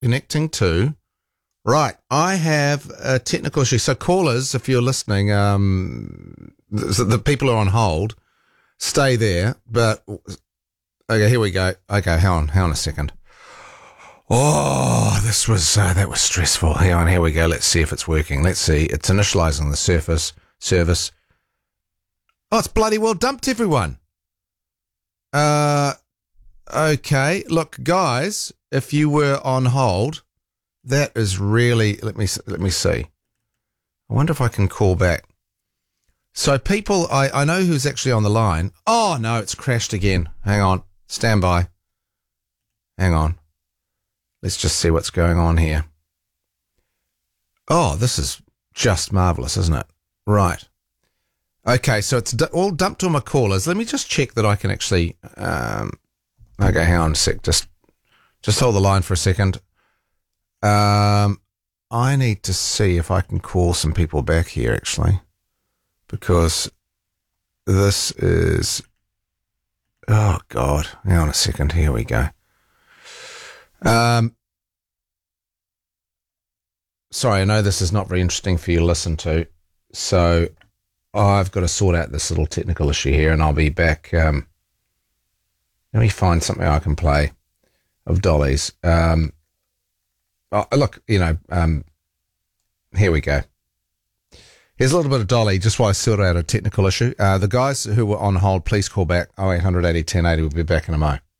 Connecting to. Right, I have a technical issue. So callers, if you're listening, the people are on hold. Stay there. But okay, here we go. Okay, hang on a second. Oh, that was stressful. Hang on, here we go. Let's see if it's working. Let's see. It's initializing the service. Oh, it's bloody well dumped everyone. Okay. Look, guys, if you were on hold, that is really, let me see. I wonder if I can call back. So people, I know who's actually on the line. Oh, no, it's crashed again. Hang on. Stand by. Hang on. Let's just see what's going on here. Oh, this is just marvellous, isn't it? Right. Okay, so it's all dumped to my callers. Let me just check that I can actually... okay, hang on a sec. Just hold the line for a second. I need to see if I can call some people back here, actually. Because this is... Oh, God. Hang on a second. Here we go. Sorry, I know this is not very interesting for you to listen to, so I've got to sort out this little technical issue here, and I'll be back. Let me find something I can play of Dolly's. Look, here we go. Here's a little bit of Dolly, just while I sort out a technical issue. The guys who were on hold, please call back 0800 80 1080. We'll be back in a mo.